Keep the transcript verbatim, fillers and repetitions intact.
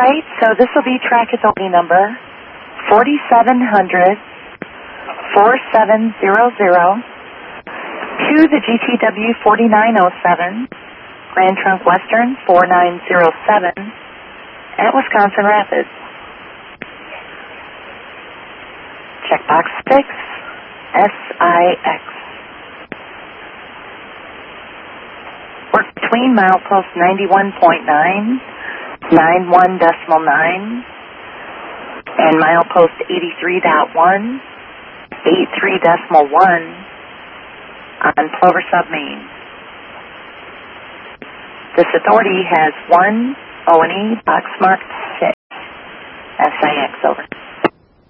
right, so this will be track authority number forty-seven hundred, forty-seven hundred to the G T W forty-nine oh seven, Grand Trunk Western four nine zero seven at Wisconsin Rapids. Checkbox six, S I X. Work between milepost ninety-one point nine, ninety-one decimal nine, and milepost eighty-three point one, eighty-three decimal one on Plover Sub, Maine. This authority has one O and E box marked six. S I X over.